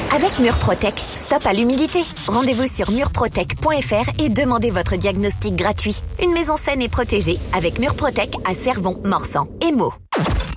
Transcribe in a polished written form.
Avec Murprotec, stop à l'humidité. Rendez-vous sur murprotec.fr et demandez votre diagnostic gratuit. Une maison saine et protégée avec Murprotec à Cervon, Morsan et Meaux.